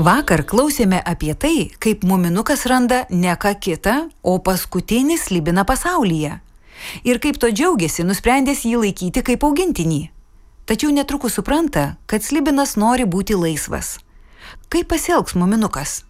Vakar klausėme apie tai, kaip muminukas randa ne ką kitą, o paskutinį slibiną pasaulyje. Ir kaip to džiaugiasi, nusprendęs jį laikyti kaip augintinį. Tačiau netrukus supranta, kad slibinas nori būti laisvas. Kaip pasielgs muminukas?